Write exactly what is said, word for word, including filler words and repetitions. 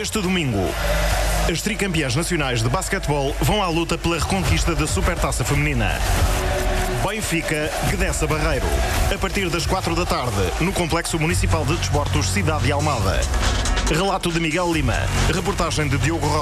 Este domingo, as tricampeãs nacionais de basquetebol vão à luta pela reconquista da Supertaça Feminina. Benfica, Gdessa Barreiro. A partir das quatro da tarde, no Complexo Municipal de Desportos Cidade de Almada. Relato de Miguel Lima. Reportagem de Diogo Rosa.